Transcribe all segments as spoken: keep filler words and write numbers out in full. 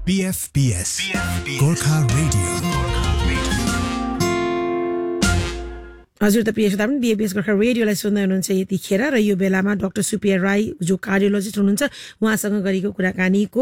B F B S, Gorkha Radio. हजुर तपाईं यस्तो पनि बीएफबीएस गोर्खा रेडियोलाई सुन्दै हुनुहुन्छ यतिखेर र यो बेलामा डाक्टर सुपिया राई जो कार्डियोलोजिस्ट हुनुहुन्छ उहाँसँग गरेको कुराकानीको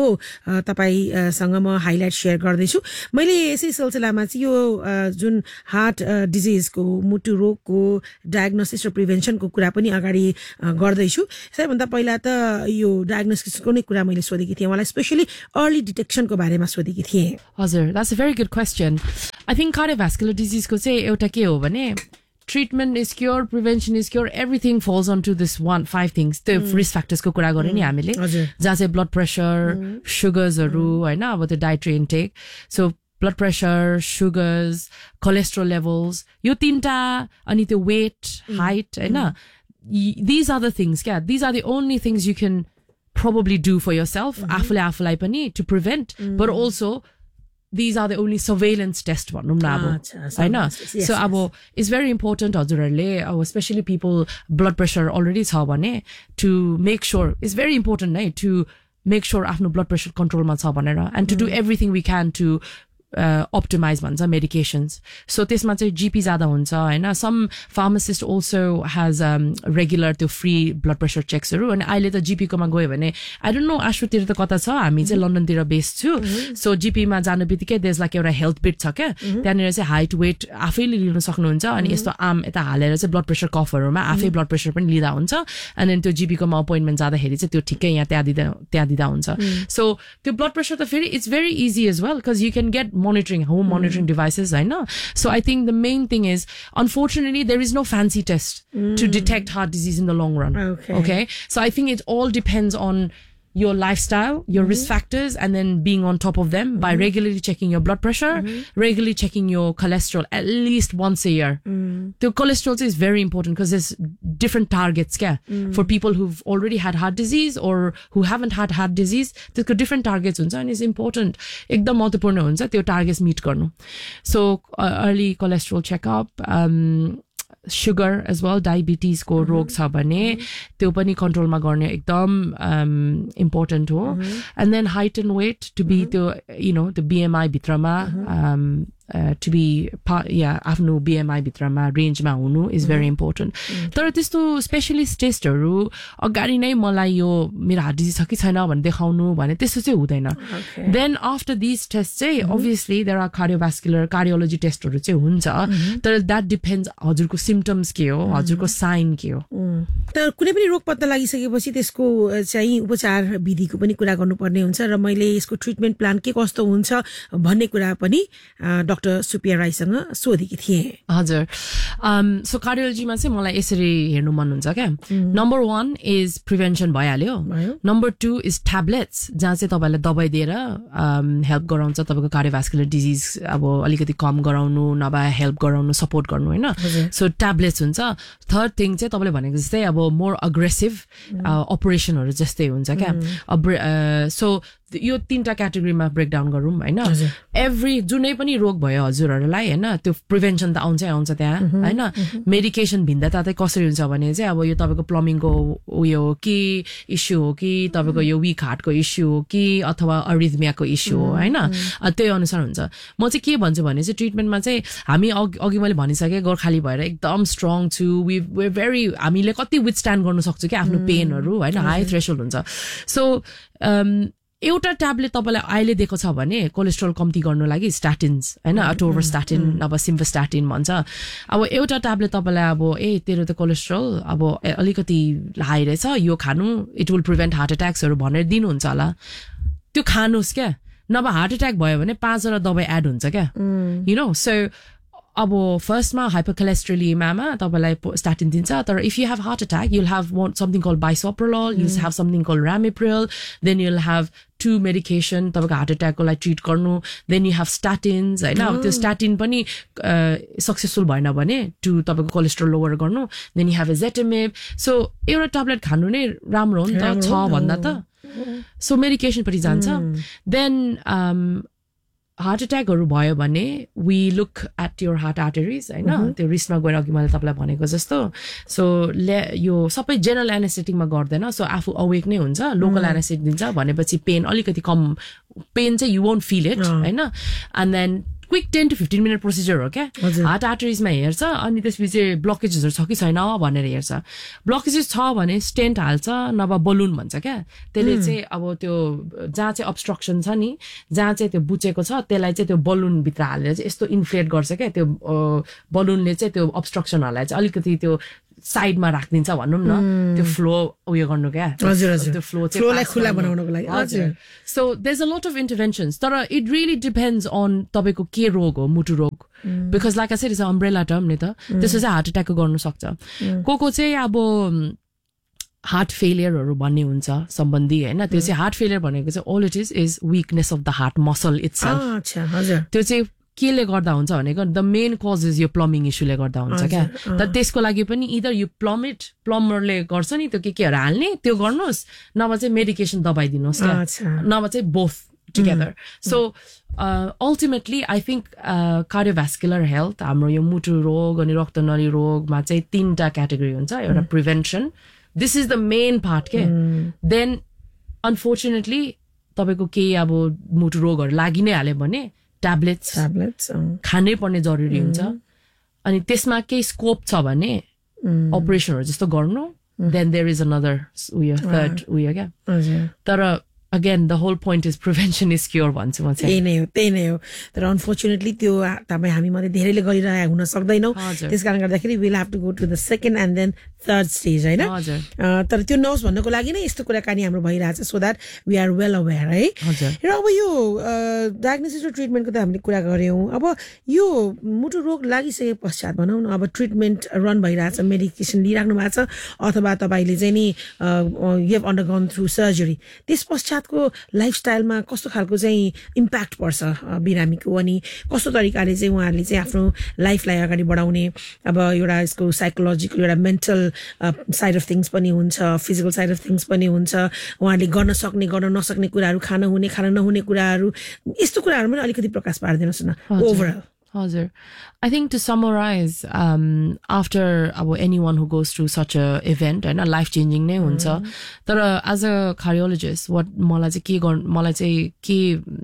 तपाईसँग म हाइलाइट शेयर गर्दै छु मैले यसै सिलसिलामा चाहिँ यो जुन हार्ट डिजिजको मुटु रोगको डायग्नोसिस र प्रिभेन्सनको कुरा पनि अगाडि गर्दै छु सबैभन्दा पहिला त यो डायग्नोसिसको नै कुरा मैले सोधेकी थिएँ उहाँलाई स्पेशली अर्ली डिटेक्सनको बारेमा सोधेकी थिएँ हजुर that's a very good question I think cardiovascular डिजिजको चाहिँ एउटा के हो भने treatment is cure, prevention is cure, everything falls onto this one, five things. The mm. risk factors ko kura gare ni हामीले जहाँ चाहिँ blood pressure, mm. sugars haru हैन अब the dietary intake. So blood pressure, sugars, cholesterol levels, यो तीनटा अनि त्यो weight, mm. height हैन mm. these are the things, yeah, these are the only things you can probably do for yourself आफूले आफूलाई पनि to prevent, mm. but also these are the only surveillance test भनौं न अब हैन so अब it's very important हजुरहरुले especially people blood pressure already छ भने to make sure it's very important नै to make sure आफ्नो blood pressure control मा छ भनेर and to mm. do everything we can to uh, optimize भन्छ medications so त्यसमा चाहिँ G P ज्यादा हुन्छ हैन some pharmacist also has um, regular त्यो free blood pressure checks हरु अनि अहिले त G P कोमा गयो भने I don't know आशुतिर त कता छ हामी चाहिँ लन्डन तिर बेस्ड छु so G P मा जानु बित्तिकै there's like एउटा health bit छ के त्यहाँनिर चाहिँ height weight आफैले लिन सक्नुहुन्छ अनि यस्तो आम यता हालेर चाहिँ blood pressure कफहरुमा आफै blood pressure पनि लिदा हुन्छ and then त्यो G P कोमा appointment जाँदाखेरि चाहिँ त्यो ठिकै यहाँ त्यहाँ दिदा त्यहाँ दिदा हुन्छ so त्यो blood pressure त फेरि it's very easy as well because you can get monitoring home monitoring mm. devices I know so I think the main thing is unfortunately there is no fancy test mm. to detect heart disease in the long run okay okay so I think it all depends on your lifestyle, your mm-hmm. risk factors, and then being on top of them mm-hmm. by regularly checking your blood pressure, mm-hmm. regularly checking your cholesterol at least once a year. Mm. The cholesterol is very important because there's different targets yeah, mm. for people who've already had heart disease or who haven't had heart disease. There's different targets and it's important. Ekdam mahtapurna huncha त्यो targets meet गर्नु. So uh, early cholesterol checkup, um, sugar as well, diabetes को रोग छ भने त्यो पनि control मा गर्ने एकदम um, important हो and then height and weight to be त्यो you know the B M I भित्रमा um, Uh, to be part, yeah, आफ्नो B M I भित्रमा range मा हुनु is very important. तर त्यस्तो specialist testहरु अगाडि नै मलाई यो मेरो heart disease छ कि छैन भनेर देखाउनु भने त्यस्तो चाहिँ हुँदैन. Then after these tests चाहिँ obviously there are cardiovascular cardiology testहरु चाहिँ हुन्छ तर that depends हजुरको symptoms के हो हजुरको sign के हो. तर कुनै पनि रोग पत्ता लागिसकेपछि त्यसको चाहिँ उपचार विधिको पनि कुरा गर्नुपर्ने हुन्छ र मैले यसको ट्रिटमेन्ट प्लान के कस्तो हुन्छ भन्ने कुरा पनि डाक्टर सुपिया राईसँग सोधेकी थिए हजुर um so cardiology मा चाहिँ मलाई यसरी हेर्नु मन हुन्छ क्या नम्बर one is prevention भइहाल्यो नम्बर two is tablets जहाँ चाहिँ तपाईलाई दबाई दिएर हेल्प गराउँछ तपाईको कार्डियोभास्कुलर डिजिज अब अलिकति कम गराउनु नभए हेल्प गराउनु सपोर्ट गर्नु हैन सो ट्याब्लेट्स हुन्छ थर्ड थिङ चाहिँ तपाईले भनेको जस्तै अब मोर अग्रेसिभ अपरेसनहरु जस्तै हुन्छ क्या सो यो तीनटा क्याटेगोरीमा ब्रेक डाउन गरौँ हैन एभ्री जुनै पनि रोग भयो हजुरहरुलाई हैन त्यो प्रिभेन्सन त आउँछै आउँछ त्यहाँ हैन मेडिकेसन भिन्नता चाहिँ कसरी हुन्छ भने चाहिँ अब यो तपाईको प्लम्बिङको उयो हो कि इश्यू हो कि तपाईको यो वीक हार्टको इश्यू हो कि अथवा अरिथमियाको इश्यू हो हैन त्यही अनुसार हुन्छ म चाहिँ के भन्छु भने चाहिँ ट्रिटमेन्टमा चाहिँ हामी अघि मैले भनिसके गोर्खाली भएर एकदम स्ट्रङ छु वी वे भेरी हामीले कति विथस्ट्यान्ड गर्न सक्छौं कि आफ्नो पेनहरु हैन हाई थ्रेशोल्ड हुन्छ सो एउटा ट्याब्लेट तपाईलाई अहिले दिएको छ भने कोलेस्ट्रोल कम्ती गर्नु लागि स्ट्याटिन्स हैन अटोभरस्ट्याटिन अब सिम्वास्ट्याटिन भन्छ अब एउटा ट्याब्लेट तपाईलाई अब ए तेरो त कोलेस्ट्रोल अब अलिकति हाई रहेछ यो खानु इट विल प्रिभेन्ट हार्ट अट्याक्सहरु भनेर दिनुहुन्छ होला त्यो खानुस् क्या नभए हार्ट अट्याक भयो भने पाँच वटा दबाई एड हुन्छ क्या यु नो सो अब फर्स्टमा हाइपरकोलेस्ट्रोलेमियामा तपाईलाई स्ट्याटिन दिन्छ तर if you have heart attack you will have something called बाइसोप्रोलोल you will have something called ramipril then you will have to medication तपाईको हार्ट अट्याकको लागि ट्रिट गर्नु देन यु हेभ स्ट्याटिन्स हैन अब त्यो स्ट्याटिन पनि सक्सेसफुल भएन भने टु तपाईको कोलेस्ट्रोल लोवर गर्नु देन यु हेभ एजेटेमेब सो एउटा ट्याब्लेट खानु नै राम्रो हो नि त छ भन्दा त सो मेडिकेसन पछि जान्छ देन हार्ट एट्याकहरू भयो भने we look at your heart arteries होइन त्यो रिस्टमा गएर अघि मैले तपाईँलाई भनेको जस्तो सो ले यो सबै जेनरल एनेस्थेटिकमा गर्दैन सो आफू अवेक नै हुन्छ लोकल एनेस्थेटिक दिन्छ भनेपछि पेन अलिकति कम पेन चाहिँ यु वोन्ट फिल इट होइन and then quick ten to fifteen minute procedure हो क्या हार्ट आर्टरिजमा हेर्छ अनि त्यसपछि ब्लकेजेसहरू छ कि छैन भनेर हेर्छ ब्लकेजेस छ भने स्टेन्ट हाल्छ नभए बलुन भन्छ क्या त्यसले चाहिँ अब त्यो जहाँ चाहिँ अब्स्ट्रक्सन छ नि जहाँ चाहिँ त्यो बुचेको छ त्यसलाई चाहिँ त्यो बलुनभित्र हालेर चाहिँ यस्तो इन्फ्लेट गर्छ क्या त्यो बलुनले चाहिँ त्यो अब्स्ट्रक्सनहरूलाई चाहिँ अलिकति त्यो साइडमा राखिदिन्छ भनौँ न त्यो फ्लो उयो गर्नु क्या त्यो फ्लो चाहिँ खुला बनाउनको लागि हजुर so there is a lot of interventions तर इट रियली डिपेन्ड्स अन तपाईँको के रोग हो मुटु रोग because like I said is a umbrella term नि त त्यसो चाहिँ हार्ट एट्याकको गर्नु सक्छ को को चाहिँ अब हार्ट फेलियरहरू भन्ने हुन्छ सम्बन्धी होइन त्यो चाहिँ हार्ट फेलियर भनेको चाहिँ all it is is weakness of the heart muscle itself त्यो चाहिँ केले गर्दा हुन्छ भनेको द मेन कज इज यो प्लम्बिङ इस्युले गर्दा हुन्छ क्या तर त्यसको लागि पनि इदर यो प्लम इट प्लम्बरले गर्छ नि त्यो के केहरू हाल्ने त्यो गर्नुहोस् नभए चाहिँ मेडिकेसन दबाई दिनुहोस् क्या नभए चाहिँ both together so ultimately I think कार्डियोभ्यास्कुलर health हाम्रो यो मुटु रोग अनि रक्तनली रोगमा चाहिँ तिनवटा क्याटेगोरी हुन्छ एउटा prevention this is the main part के देन अनफोर्चुनेटली तपाईँको केही अब मुटु रोगहरू लागि नै हाल्यो भने ट्याब्लेट्स खानै पर्ने जरुरी हुन्छ अनि त्यसमा केही स्कोप छ भने अपरेसनहरू जस्तो गर्नु देन देयर इज अनदर उयो थर्ड उयो क्या तर again the whole point is prevention is cure भन्छु म चाहिँ त्यही नै हो त्यही नै हो तर अनफोर्चुनेटली त्यो तपाईँ हामी मध्ये धेरैले गरिरहेको हुन सक्दैनौँ त्यस कारण गर्दाखेरि will have to go to the second and then third stage होइन तर त्यो नहोस् भन्नको लागि नै यस्तो कुराकानी हाम्रो भइरहेछ so that we are well aware है र अब यो डायग्नोसिस र ट्रिटमेन्टको त हामीले कुरा गऱ्यौँ अब यो मुटु रोग लागिसके पश्चात भनौँ न अब ट्रिटमेन्ट रन भइरहेछ मेडिकेसन लिइराख्नु भएको छ अथवा तपाईँले चाहिँ नि यु हेभ अन्डरगन थ्रु सर्जरी त्यस पश्चात को लाइफस्टाइलमा कस्तो खालको चाहिँ इम्प्याक्ट पर्छ बिरामीको अनि कस्तो तरिकाले चाहिँ उहाँहरूले चाहिँ आफ्नो लाइफलाई अगाडि बढाउने अब एउटा यसको साइकोलोजिकल एउटा मेन्टल साइड अफ थिङ्स पनि हुन्छ फिजिकल साइड अफ थिङ्स पनि हुन्छ उहाँहरूले गर्न सक्ने गर्न नसक्ने कुराहरू खान हुने खान नहुने कुराहरू यस्तो कुराहरू पनि अलिकति प्रकाश पारिदिनुहोस् न overall Hazir. I think to summarize, um, after uh, anyone who goes through such a event and a life changing ne huncha, tara as a cardiologist, what मलाई चाहिँ के गर्नु मलाई चाहिँ के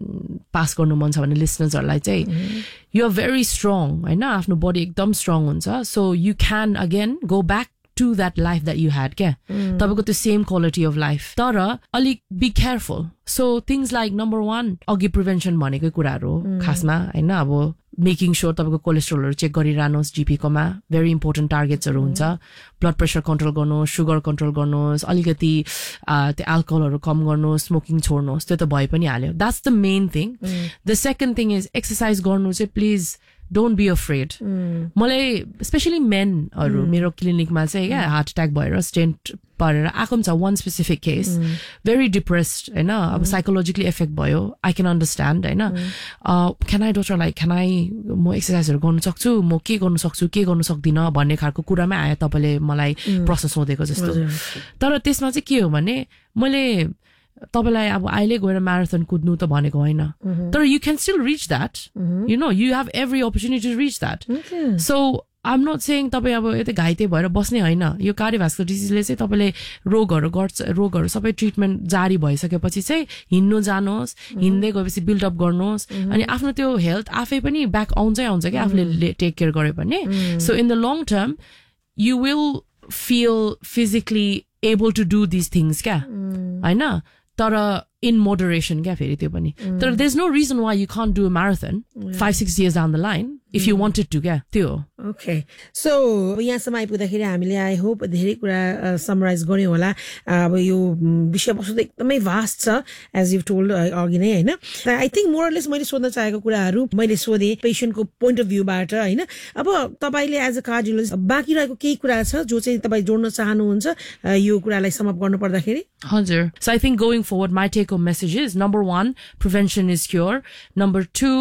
पास गर्नु मन छ भने लिसनर्सहरुलाई चाहिँ you are very strong हैन आफ्नो बडी एकदम स्ट्रङ हुन्छ so you can again go back to that life that you had क्या तपाईको त्यो सेम क्वालिटी अफ लाइफ तर अलिक be careful so things like number one अघि प्रिभेन्सन भनेकै कुराहरु हो खासमा हैन अब मेकिङ श्योर तपाईको कोलेस्ट्रोलहरु चेक गरिराख्नुहोस् जीपी कोमा भेरी इम्पोर्टेन्ट टार्गेट्सहरु हुन्छ ब्लड प्रेसर कन्ट्रोल गर्नुहोस् सुगर कन्ट्रोल गर्नुहोस् अलिकति त्यो अल्कोहलहरु कम गर्नुहोस् स्मोकिङ छोड्नुहोस् त्यो त भइ पनि हाल्यो that's the main thing the second thing is exercise गर्नु चाहिँ प्लिज don't be afraid मलाई स्पेशली मेनहरु मेरो क्लिनिकमा चाहिँ क्या हार्ट अट्याक भएर स्टेन्ट परेर आएको छ one specific case very depressed हैन अब साइकोलोजिकली इफेक्ट भयो आई क्यान अन्डरस्ट्यान्ड हैन can I doctor like can I म एक्सरसाइजहरु गर्न सक्छु म के गर्न सक्छु के गर्न सक्दिन भन्ने खालको कुरामै आयो तपाईले मलाई प्रश्न सोधेको जस्तो तर त्यसमा चाहिँ के हो भने मैले तपाईलाई अब अहिले गएर म्याराथन कुद्नु त भनेको होइन तर you can still rich that you know you have every opportunity to reach that so I am not saying तपाईँ अब यतै घाइते भएर बस्ने होइन यो कार्डियोभास्कुलर डिजिजले चाहिँ तपाईँले रोगहरू गर्छ रोगहरू सबै ट्रिटमेन्ट जारी भइसकेपछि चाहिँ हिँड्नु जानुहोस् हिँड्दै गएपछि बिल्डअप गर्नुहोस् अनि आफ्नो त्यो हेल्थ आफै पनि ब्याक आउँछै आउँछ कि आफूले टेक केयर गर्यो भने so in the long term you will feel physically able to do this things क्या होइन तर in moderation क्या फेरि त्यो पनि तर there's no reason why you can't do a marathon five six years down the line if you wanted to क्या त्यो ओके सो यहाँसम्म आइपुग्दाखेरि हामीले आई होप धेरै कुरा समराइज गर्यौँ होला अब यो विषयवस्तु त एकदमै भास्ट छ एज यु टोल्ड अघि नै होइन आई थिङ्क मोरलेस मैले सोध्न चाहेको कुराहरू मैले सोधेँ पेसेन्टको पोइन्ट अफ भ्यूबाट होइन अब तपाईँले एज अ कार्डियोलोजिस्ट बाँकी रहेको केही कुरा छ जो चाहिँ तपाईँ जोड्न चाहनुहुन्छ यो कुरालाई समअप गर्नु पर्दाखेरि हजुर so I think going forward my take home message is number one prevention is cure number two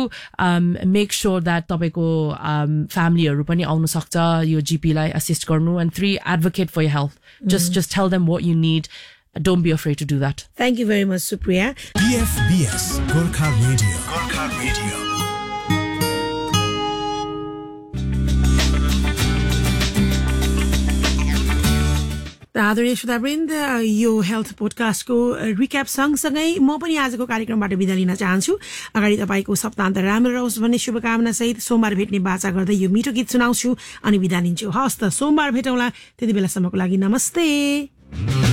make sure that तपाईँको फ्यामिलीहरू पनि आउन सक्छ यो जीपीलाई असिस्ट गर्नु and three advocate for your health just just tail them what you need don't be afraid to do that. Thank you very much, Supriya. B F B S Gorkha Radio. Gorkha Radio. आदरणीय श्रोतावृन्द यो health पोडकास्टको recap सँगसँगै म पनि आजको कार्यक्रमबाट बिदा लिन चाहन्छु अगाडि तपाईँको सप्ताहन्त राम्रो रहोस् भन्ने शुभकामना सहित सोमबार भेट्ने बाचा गर्दै यो मिठो गीत सुनाउँछु अनि बिदा लिन्छु हस् त सोमबार भेटौँला त्यति बेलासम्मको लागि नमस्ते